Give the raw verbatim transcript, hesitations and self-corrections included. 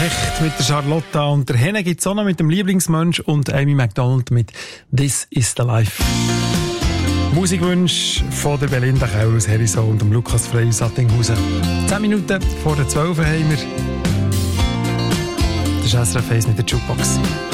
Hecht mit der Charlotta und der Henne gibt's auch noch mit dem Lieblingsmensch und Amy Macdonald mit This is the Life. Musikwunsch von der Belinda Keller aus Herisau und dem Lukas Frey aus Attinghausen. Zehn Minuten vor der zwölf haben wir. Das ist S R F eins mit der Jukebox.